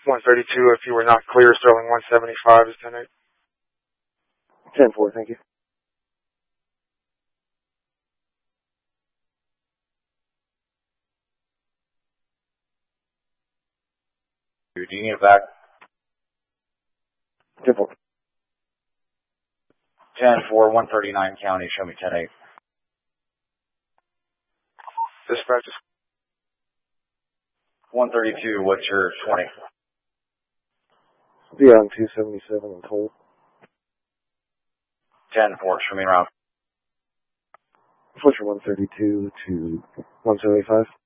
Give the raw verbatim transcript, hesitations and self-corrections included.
one thirty-two, if you were not clear, Sterling one seventy-five is ten eight. ten four, thank you. Do you need it back? ten four. ten four, one thirty-nine county, show me ten eight. Dispatch is one thirty-two, what's your twenty? Be on two seventy-seven and Cole. ten four, show me around. Switch from one thirty-two to one seventy-five.